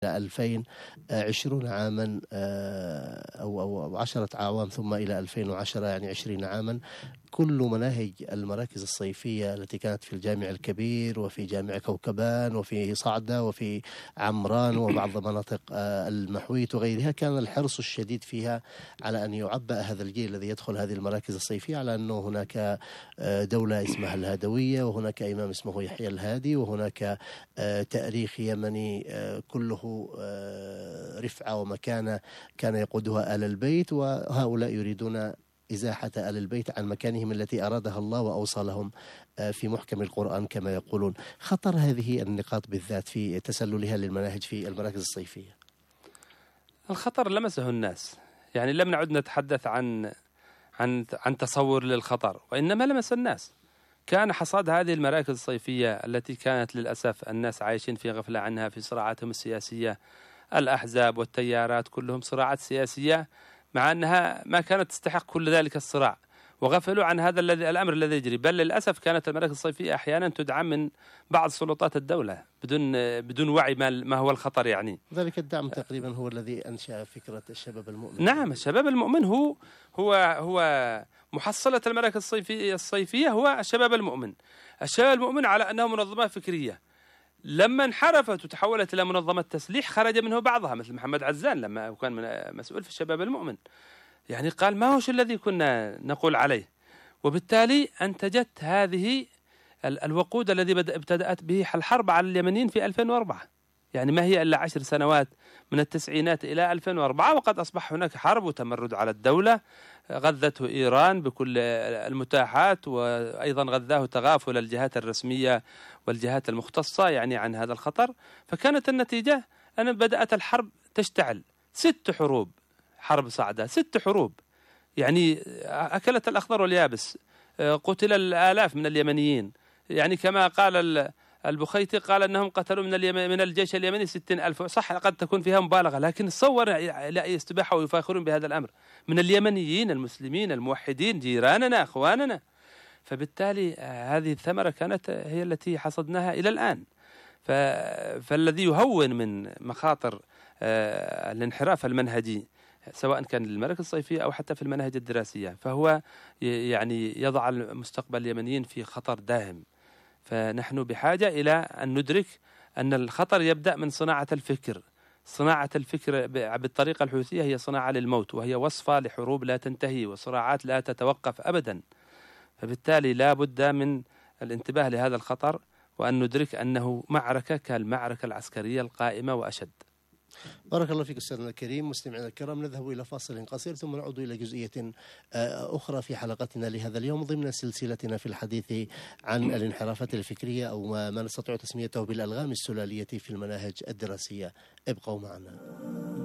2000 20 عاما أو 10 أعوام، ثم إلى 2010 يعني 20 عاما. كل مناهج المراكز الصيفية التي كانت في الجامع الكبير وفي جامع كوكبان وفي صعدة وفي عمران وبعض مناطق المحويت وغيرها، كان الحرص الشديد فيها على أن يعبأ هذا الجيل الذي يدخل هذه المراكز الصيفية على أنه هناك دولة اسمها الهادوية، وهناك إمام اسمه يحيى الهادي، وهناك تاريخ يمني كله رفعة ومكانة كان يقودها آل البيت، وهؤلاء يريدون إزاحة آل البيت عن مكانهم التي أرادها الله وأوصى لهم في محكم القرآن كما يقولون. خطر هذه النقاط بالذات في تسللها للمناهج في المراكز الصيفية. الخطر لمسه الناس، يعني لم نعد نتحدث عن تصور للخطر، وإنما لمس الناس. كان حصاد هذه المراكز الصيفية التي كانت للأسف الناس عايشين في غفلة عنها في صراعاتهم السياسية، الأحزاب والتيارات كلهم صراعات سياسية، مع أنها ما كانت تستحق كل ذلك الصراع، وغفلوا عن هذا الأمر الذي يجري. بل للأسف كانت المراكز الصيفية أحيانا تدعم من بعض سلطات الدولة بدون وعي ما هو الخطر. يعني ذلك الدعم تقريبا هو الذي أنشأ فكرة الشباب المؤمن. نعم، الشباب المؤمن هو محصلة المراكز الصيفية هو الشباب المؤمن. الشباب المؤمن على أنه منظمات فكرية، لما انحرفت وتحولت إلى منظمة تسليح خرج منه بعضها، مثل محمد عزان لما كان مسؤول في الشباب المؤمن، يعني قال ما هوش الذي كنا نقول عليه. وبالتالي أنتجت هذه الوقود الذي ابتدأت به الحرب على اليمنيين في 2004، يعني ما هي إلا 10 سنوات من التسعينات إلى 2004، وقد أصبح هناك حرب وتمرد على الدولة غذته إيران بكل المتاحات، وأيضا غذاه تغافل الجهات الرسمية والجهات المختصة يعني عن هذا الخطر. فكانت النتيجة أن بدأت الحرب تشتعل، 6 حروب، حرب صعدة 6 حروب، يعني أكلت الأخضر واليابس، قتل الآلاف من اليمنيين، يعني كما قال البخيتي قال أنهم قتلوا من الجيش اليمني 60,000. صح قد تكون فيها مبالغة، لكن تصور لا يستباحوا ويفاخرون بهذا الأمر من اليمنيين المسلمين الموحدين جيراننا أخواننا. فبالتالي هذه الثمرة كانت هي التي حصدناها إلى الآن. فالذي يهون من مخاطر الانحراف المنهجي سواء كان للمراكز الصيفية أو حتى في المناهج الدراسية، فهو يعني يضع المستقبل اليمنيين في خطر داهم. فنحن بحاجة إلى أن ندرك أن الخطر يبدأ من صناعة الفكر. صناعة الفكر بالطريقة الحوثية هي صناعة للموت، وهي وصفة لحروب لا تنتهي وصراعات لا تتوقف أبدا. فبالتالي لا بد من الانتباه لهذا الخطر، وأن ندرك أنه معركة كالمعركة العسكرية القائمة وأشد. بارك الله فيك أستاذنا الكريم. مستمعينا الكرام، نذهب إلى فاصل قصير ثم نعود إلى جزئية أخرى في حلقتنا لهذا اليوم ضمن سلسلتنا في الحديث عن الانحرافات الفكرية أو ما نستطيع تسميته بالألغام السلالية في المناهج الدراسية. ابقوا معنا.